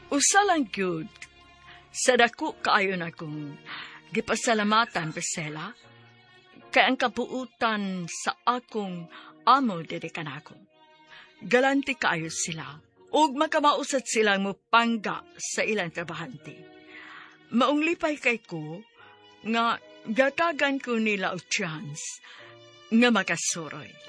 Usa lang gyud sa dako kaayo na kong gipasalamatan Priscilla, kay ang kabuutan sa akong amo diri kanako. Galanti kaayo sila, ug makamausat silang mupangga sa ilang trabahante. Maong lipay kay ko, nga gatagan ko nila og chance nga makasuroy.